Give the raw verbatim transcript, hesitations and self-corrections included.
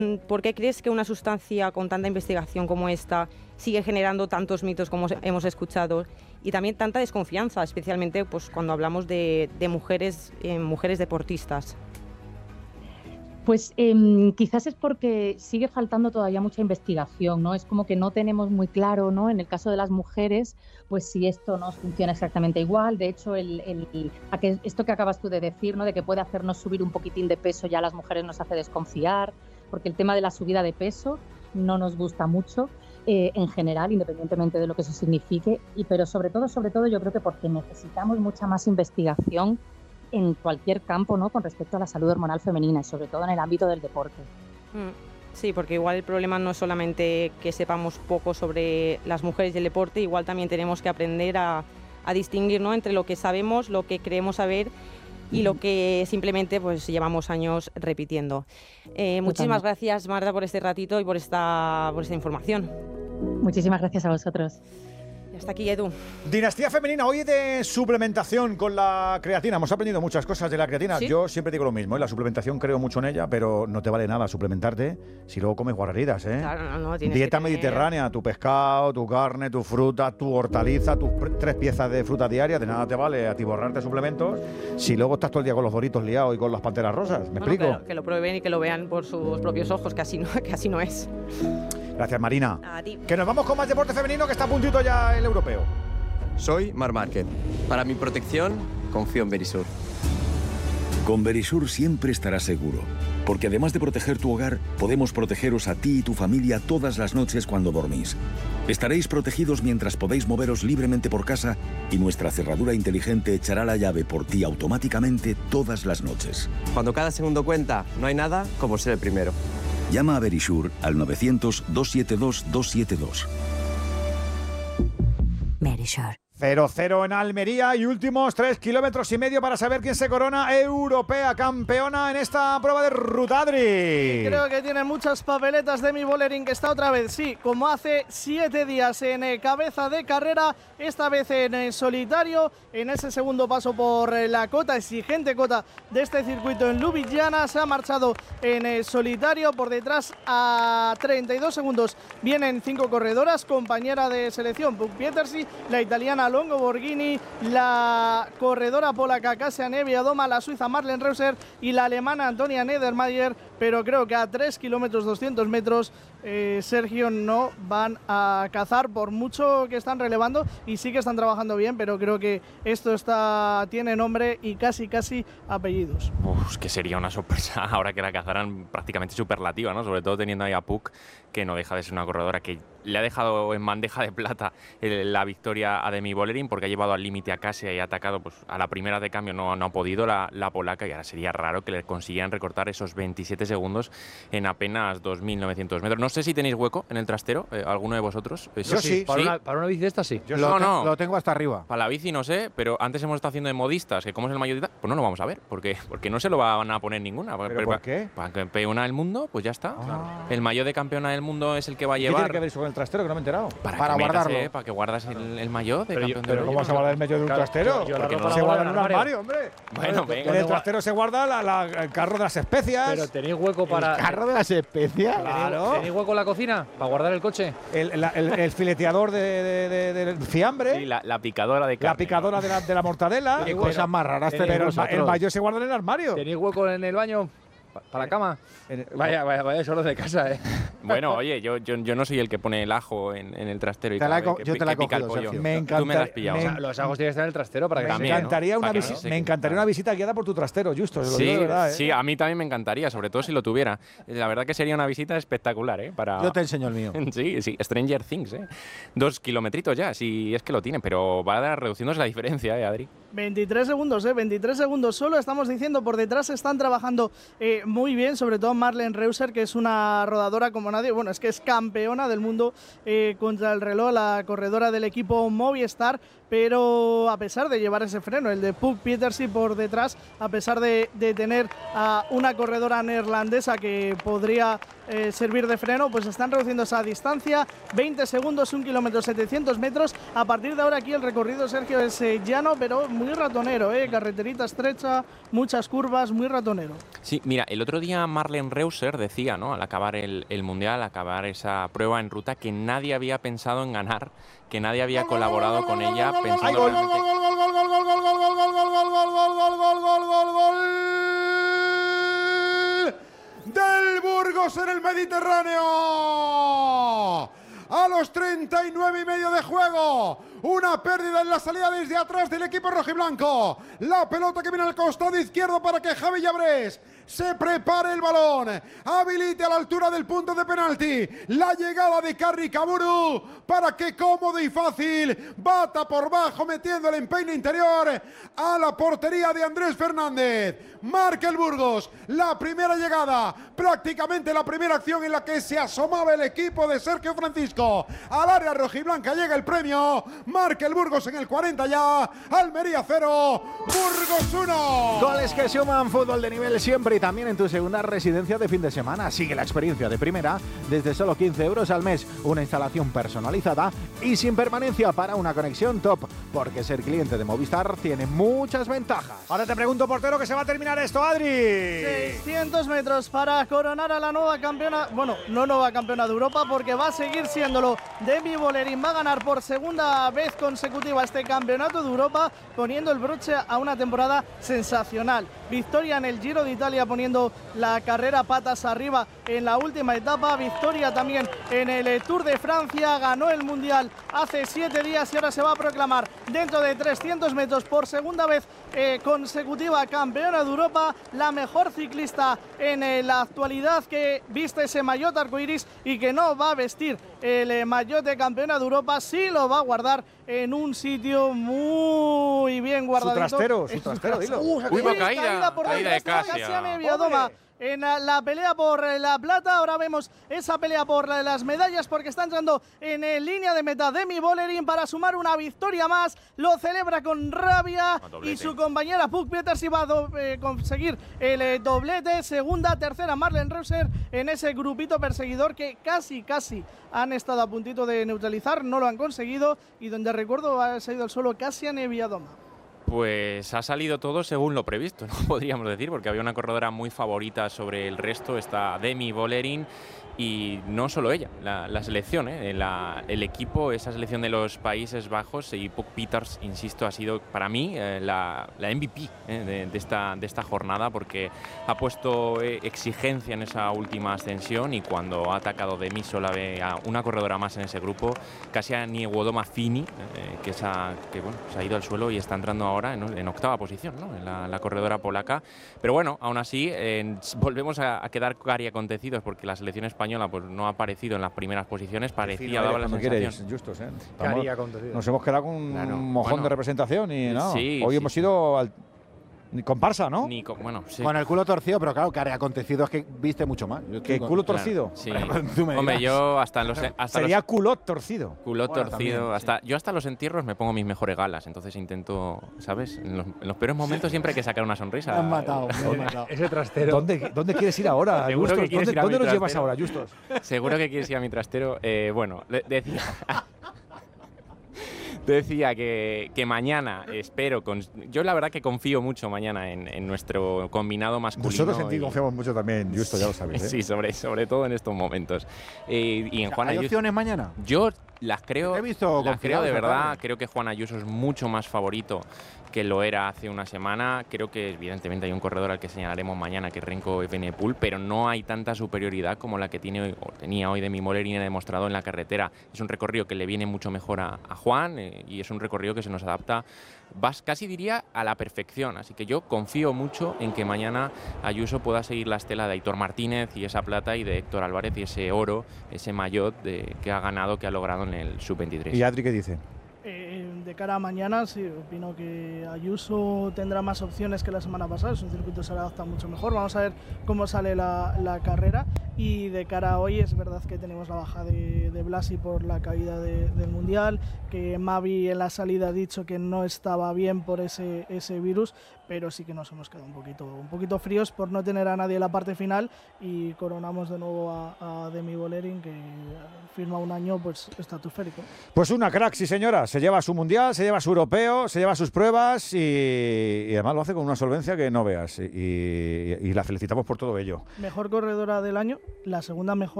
¿Por qué crees que una sustancia con tanta investigación como esta sigue generando tantos mitos como hemos escuchado y también tanta desconfianza, especialmente pues, cuando hablamos de, de mujeres, eh, mujeres deportistas? Pues eh, quizás es porque sigue faltando todavía mucha investigación, ¿no? Es como que no tenemos muy claro, ¿no? En el caso de las mujeres, pues si esto no funciona exactamente igual. De hecho, el, el, esto que acabas tú de decir, ¿no? De que puede hacernos subir un poquitín de peso, ya a las mujeres nos hace desconfiar, porque el tema de la subida de peso no nos gusta mucho eh, en general, independientemente de lo que eso signifique, y, pero sobre todo, sobre todo yo creo que porque necesitamos mucha más investigación en cualquier campo, ¿no? Con respecto a la salud hormonal femenina y sobre todo en el ámbito del deporte. Sí, porque igual el problema no es solamente que sepamos poco sobre las mujeres y el deporte, igual también tenemos que aprender a, a distinguir, ¿no? Entre lo que sabemos, lo que creemos saber y lo que simplemente pues llevamos años repitiendo. Eh, muchísimas gracias, Marta, por este ratito y por esta, por esta información. Muchísimas gracias a vosotros. Y hasta aquí, Edu. Dinastía femenina, hoy de suplementación con la creatina. Hemos aprendido muchas cosas de la creatina. ¿Sí? Yo siempre digo lo mismo, ¿eh? La suplementación creo mucho en ella, pero no te vale nada suplementarte si luego comes guarreridas, ¿eh? Claro, no, no, tienes Dieta que tener... mediterránea, tu pescado, tu carne, tu fruta, tu hortaliza, tus tres piezas de fruta diaria, de nada te vale atiborrarte suplementos si luego estás todo el día con los doritos liados y con las panteras rosas. ¿Me bueno, explico? Que, que lo prueben y que lo vean por sus propios ojos, que así no, que así no es. Gracias, Marina. A ti. Que nos vamos con más deporte femenino, que está a puntito ya el europeo. Soy Marc Márquez. Para mi protección, confío en Verisur. Con Verisur siempre estarás seguro, porque además de proteger tu hogar, podemos protegeros a ti y tu familia todas las noches cuando dormís. Estaréis protegidos mientras podéis moveros libremente por casa y nuestra cerradura inteligente echará la llave por ti automáticamente todas las noches. Cuando cada segundo cuenta, no hay nada como ser el primero. Llama a Verisur al novecientos, doscientos setenta y dos, doscientos setenta y dos. Verisur. cero cero en Almería y últimos tres kilómetros y medio para saber quién se corona europea campeona en esta prueba de ruta, Adri. Creo que tiene muchas papeletas Demi Vollering, que está otra vez, sí, como hace siete días en eh, cabeza de carrera, esta vez en eh, solitario, en ese segundo paso por eh, la cota, exigente cota de este circuito en Ljubljana, se ha marchado en eh, solitario, por detrás a treinta y dos segundos vienen cinco corredoras, compañera de selección Puk Pietersi, la italiana Longo Borghini, la corredora polaca Kasia Niewiadoma, la suiza Marlen Reusser y la alemana Antonia Niedermayer, pero creo que a tres kilómetros doscientos metros eh, Sergio no van a cazar, por mucho que están relevando y sí que están trabajando bien, pero creo que esto está tiene nombre y casi casi apellidos. Uf, que sería una sorpresa ahora que la cazaran prácticamente superlativa, ¿no? Sobre todo teniendo ahí a Puk, que no deja de ser una corredora que le ha dejado en bandeja de plata la victoria a Demi Vollering, porque ha llevado al límite a Kasia y ha atacado pues, a la primera de cambio, no, no ha podido la, la polaca, y ahora sería raro que le consiguieran recortar esos veintisiete segundos en apenas dos mil novecientos metros. No sé si tenéis hueco en el trastero, eh, alguno de vosotros. Eh, Yo sí. sí. Para, ¿Sí? Una, para una bici de esta sí. Yo no, lo, no. Te, lo tengo hasta arriba. Para la bici no sé, pero antes hemos estado haciendo de modistas, que como es el mayor de pues no lo vamos a ver, porque, porque no se lo van a poner ninguna. ¿Pero pero, por qué? Para campeona del mundo, pues ya está. Ah. El maillot de campeona del mundo es el que va a ¿Qué llevar. tiene que ver eso con el trastero, que no me he enterado? Para, para guardarlo. Metas, eh, para que guardas el, el maillot de pero campeón yo, del Pero mundo. ¿cómo vas a guardar el medio de un Claro, trastero? yo- yo Porque lo no guardo se guarda en en el un armario, armario, hombre. Bueno, venga. En el trastero se guarda la, la, el carro de las especias. Pero tenéis hueco para. ¿El carro de las especias? Claro. ¿Tenéis hueco en la cocina para guardar el coche? El, la, el, el fileteador de, de, de, de, del fiambre. Sí, la, la picadora de carne. La picadora ¿no? de, la, de la mortadela. Qué cosas más raras Pero tenéis el, el maillot se guarda en el armario. ¿Tenéis hueco en el baño? ¿Para la cama? En- Vaya, vaya, vaya solo de casa, ¿eh? Bueno, oye, yo, yo, yo no soy el que pone el ajo en, en el trastero y Te la he cada co- vez yo que, te la he que pica el cogido, pollo. Sergio. Me Tú me encanta- la has pillado. me- O sea, los ajos tienes que estar en el trastero para que Me También, ¿no? encantaría, una, Para que visi- no se me quede. encantaría una visita guiada por tu trastero, Justo. Lo Sí, digo de verdad, ¿eh? sí, a mí también me encantaría, sobre todo si lo tuviera. La verdad que sería una visita espectacular, ¿eh? Para... Yo te enseño el mío. Sí, sí, Stranger Things, ¿eh? Dos kilometritos ya, si es que lo tiene, pero va a dar reduciéndose la diferencia, ¿eh, Adri? veintitrés segundos, ¿eh? veintitrés segundos solo, estamos diciendo, por detrás están trabajando eh, muy bien, sobre todo Marlen Reusser, que es una rodadora como nadie, bueno, es que es campeona del mundo eh, contra el reloj, la corredora del equipo Movistar, pero a pesar de llevar ese freno, el de Puk Pieterse por detrás, a pesar de, de tener a una corredora neerlandesa que podría eh, servir de freno, pues están reduciendo esa distancia, veinte segundos, un kilómetro, setecientos metros. A partir de ahora aquí el recorrido, Sergio, es eh, llano, pero muy ratonero, eh, carreterita estrecha, muchas curvas, muy ratonero. Sí, mira, el otro día Marlen Reusser decía, ¿no?, al acabar el, el Mundial, al acabar esa prueba en ruta, que nadie había pensado en ganar, que nadie había colaborado con ella pensando realmente... ¡Gol, gol, gol, gol, gol, gol, gol, gol, gol, gol, gol, gol, gol, gol, gol! ¡Del Burgos en el Mediterráneo! A los treinta y nueve y medio de juego, una pérdida en la salida desde atrás del equipo rojiblanco. La pelota que viene al costado izquierdo para que Javi Llabrés se prepare el balón, habilite a la altura del punto de penalti la llegada de Carri Kaburu para que cómodo y fácil bata por bajo metiendo el empeine interior a la portería de Andrés Fernández. Marca el Burgos, la primera llegada, prácticamente la primera acción en la que se asomaba el equipo de Sergio Francisco al área rojiblanca. Llega el premio, marca el Burgos en el cuarenta ya, Almería cero, Burgos uno. Goles que suman, fútbol de nivel siempre y también en tu segunda residencia de fin de semana. Sigue la experiencia de primera desde solo quince euros al mes, una instalación personalizada y sin permanencia para una conexión top, porque ser cliente de Movistar tiene muchas ventajas. Ahora te pregunto, portero, que se va a terminar esto, Adri. seiscientos metros para coronar a la nueva campeona, bueno, no nueva campeona de Europa, porque va a seguir siéndolo. Demi Volerín va a ganar por segunda vez consecutiva este campeonato de Europa, poniendo el broche a una temporada sensacional. Victoria en el Giro de Italia, poniendo la carrera patas arriba en la última etapa. Victoria también en el Tour de Francia. Ganó el Mundial hace siete días y ahora se va a proclamar dentro de trescientos metros por segunda vez eh, consecutiva campeona de Europa. La mejor ciclista en eh, la actualidad, que viste ese maillot arcoiris y que no va a vestir el eh, maillot de campeona de Europa. Sí lo va a guardar en un sitio muy bien guardadito. Su trastero, su trastero, dilo. Uh, Uy, va caída, caída, por caída de Casia. Neviadoma en la pelea por la plata. Ahora vemos esa pelea por las medallas, porque está entrando en línea de meta Demi Volerín para sumar una victoria más. Lo celebra con rabia y su compañera Puk Pieterse va a do, eh, conseguir el eh, doblete. Segunda, tercera Marlen Reusser en ese grupito perseguidor que casi, casi han estado a puntito de neutralizar. No lo han conseguido y donde recuerdo ha salido el solo Kasia Neviadoma. Pues ha salido todo según lo previsto, ¿no? Podríamos decir, porque había una corredora muy favorita sobre el resto, está Demi Volerín, y no solo ella, la, la selección, ¿eh? la, el equipo, esa selección de los Países Bajos, y Puk Pieterse, insisto, ha sido para mí eh, la, la M V P eh, de, de, esta, de esta jornada, porque ha puesto eh, exigencia en esa última ascensión, y cuando ha atacado Demi solo ve a una corredora más en ese grupo, Kasia Niewiadoma Fini, eh, que, esa, que bueno, se ha ido al suelo y está entrando ahora en, en octava posición, ¿no? En la, la corredora polaca. Pero bueno, aún así, eh, volvemos a, a quedar cari acontecidos, porque la selección española pues no ha aparecido en las primeras posiciones. Parecía, daba la sensación. Quieres, justos, ¿eh? Vamos, nos hemos quedado con un claro, mojón bueno, de representación y no. Sí, hoy sí, hemos sí. ido al Ni comparsa, ¿no? Ni con, bueno, sí. Con el culo torcido, pero claro, que ha acontecido es que viste mucho más. ¿Qué culo torcido? Claro, sí. Hombre, yo hasta los... Hasta Sería los, culot torcido. Culot bueno, torcido. También, hasta, sí. Yo hasta los entierros me pongo mis mejores galas, entonces intento, ¿sabes? En los, en los peores momentos siempre hay que sacar una sonrisa. Me han matado, me han matado. Ese trastero. ¿Dónde, ¿Dónde quieres ir ahora, Seguro Justos? que ¿Dónde, ¿Dónde, ir ¿dónde nos trastero? llevas ahora, Justos? Seguro que quieres ir a mi trastero. Eh, bueno, le, decía... Decía que, que mañana espero, con, yo la verdad que confío mucho mañana en, en nuestro combinado masculino. Nosotros en ti y, confiamos mucho también, Justo, ya lo sabes. ¿eh? Sí, sobre, sobre todo en estos momentos. Eh, y en Juan ¿Hay Ayuso, opciones mañana? Yo las creo, he visto las creo de verdad, tarde. creo que Juan Ayuso es mucho más favorito que lo era hace una semana. Creo que evidentemente hay un corredor al que señalaremos mañana, que es Renko Evenepoel, pero no hay tanta superioridad como la que tiene hoy, o tenía hoy Demi Volerín, ha demostrado en la carretera. Es un recorrido que le viene mucho mejor a, a Juan eh, y es un recorrido que se nos adapta, vas, casi diría, a la perfección. Así que yo confío mucho en que mañana Ayuso pueda seguir la estela de Aitor Martínez y esa plata, y de Héctor Álvarez y ese oro, ese maillot de, que ha ganado, que ha logrado en el sub veintitrés. ¿Y Adri qué dice? Eh, de cara a mañana, sí, opino que Ayuso tendrá más opciones que la semana pasada. Es un circuito que se adapta mucho mejor. Vamos a ver cómo sale la, la carrera. Y de cara a hoy es verdad que tenemos la baja de, de Blasi por la caída de, del Mundial, que Mavi en la salida ha dicho que no estaba bien por ese, ese virus, pero sí que nos hemos quedado un poquito, un poquito fríos por no tener a nadie en la parte final y coronamos de nuevo a, a Demi Vollering, que firma un año pues estratosférico. Pues una crack, sí señora, se lleva su Mundial, se lleva su Europeo, se lleva sus pruebas y, y además lo hace con una solvencia que no veas y, y, y la felicitamos por todo ello. Mejor corredora del año, la segunda mejor